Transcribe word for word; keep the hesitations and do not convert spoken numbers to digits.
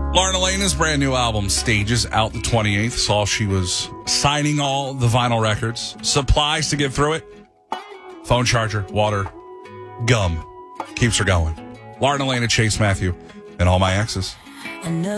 Lauren Elena's brand new album, Stages, out the twenty-eighth. Saw she was signing all the vinyl records. Supplies to get through it. Phone charger, water, gum. Keeps her going. Lauren Elena, Chase Matthew, and all my exes. Another